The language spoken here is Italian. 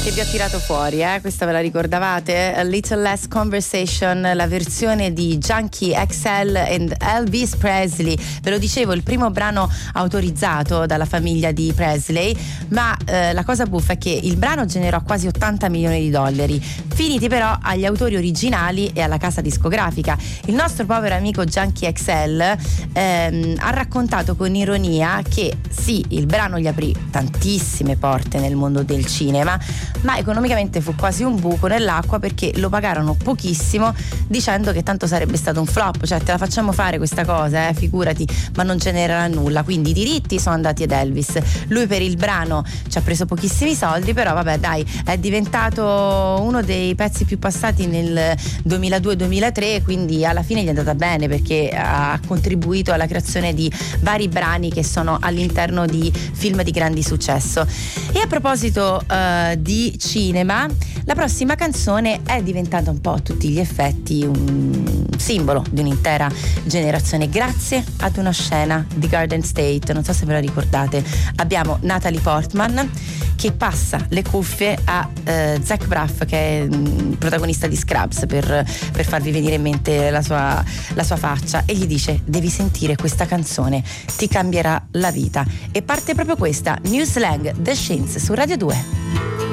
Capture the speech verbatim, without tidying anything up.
che vi ho tirato fuori, eh? Questa ve la ricordavate? A Little Less Conversation, la versione di Junkie X L and Elvis Presley. Ve lo dicevo, il primo brano autorizzato dalla famiglia di Presley, ma eh, la cosa buffa è che il brano generò quasi ottanta milioni di dollari, finiti però agli autori originali e alla casa discografica. Il nostro povero amico Junkie X L ehm, ha raccontato con ironia che sì, il brano gli aprì tantissime porte nel mondo del cinema, ma economicamente fu quasi un buco nell'acqua perché lo pagarono pochissimo dicendo che tanto sarebbe stato un flop, cioè te la facciamo fare questa cosa, eh, figurati, ma non genererà nulla. Quindi i diritti sono andati ad Elvis, lui per il brano ci ha preso pochissimi soldi, però vabbè dai, è diventato uno dei pezzi più passati nel duemiladue duemilatré, quindi alla fine gli è andata bene perché ha contribuito alla creazione di vari brani che sono all'interno di film di grandi successo. E a proposito uh, di cinema, la prossima canzone è diventata un po' a tutti gli effetti un simbolo di un'intera generazione grazie ad una scena di Garden State. Non so se ve la ricordate, abbiamo Natalie Portman che passa le cuffie a uh, Zach Braff, che è um, protagonista di Scrubs, per, per farvi venire in mente la sua, la sua faccia, e gli dice: devi sentire questa canzone, ti cambierà la vita. E parte proprio questa, New Slang, The Shins su Radio due.